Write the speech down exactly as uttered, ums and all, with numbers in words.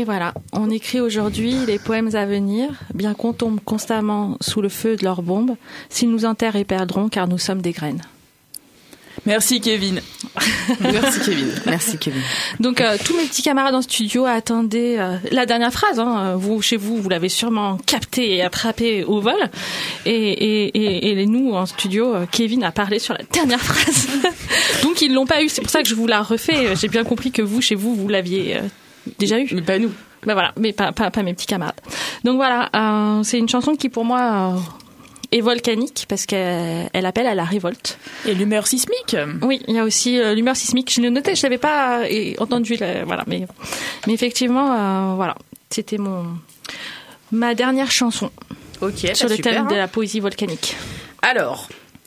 Et voilà, on écrit aujourd'hui les poèmes à venir, bien qu'on tombe constamment sous le feu de leurs bombes, s'ils nous enterrent et perdront, car nous sommes des graines. Merci Kevin. Merci Kevin. Merci Kevin. Donc euh, tous mes petits camarades en studio attendaient euh, la dernière phrase. Hein. Vous, chez vous, vous l'avez sûrement capté et attrapé au vol. Et, et, et, et nous, en studio, euh, Kevin a parlé sur la dernière phrase. Donc ils l'ont pas eu. C'est pour ça que je vous la refais. J'ai bien compris que vous, chez vous, vous l'aviez euh, déjà eu. Mais pas nous. Ben voilà, mais pas, pas, pas mes petits camarades. Donc voilà, euh, c'est une chanson qui pour moi... Euh, et volcanique parce qu'elle elle appelle à la révolte. Et l'humeur sismique. Oui, il y a aussi euh, l'humeur sismique. Je l'ai noté, je l'avais pas euh, entendu, là, voilà, mais mais effectivement, euh, voilà, c'était mon ma dernière chanson. Ok, sur le super, thème hein. de la poésie volcanique. Alors,